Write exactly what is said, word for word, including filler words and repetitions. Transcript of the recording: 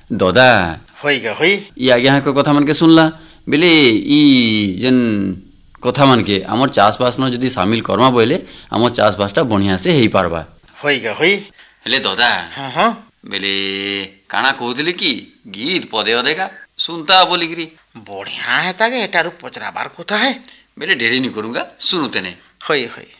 दादा होइगा होई इ आज्ञा को कथा मन के सुनला बेले इ जेन कथा मन के हमर चाष बास न जदी शामिल करमा बोले हमर चाष बासटा बढ़िया से हेई पारबा होइगा होई हेले दादा हां हां बेले काना कहउतले कि गीत पदे अदेका सुनता बोलिगिरी बढ़िया है तागे एटारु पचराबार कथा है बेले ढेरी नि करूंगा सुनुतेने होई होई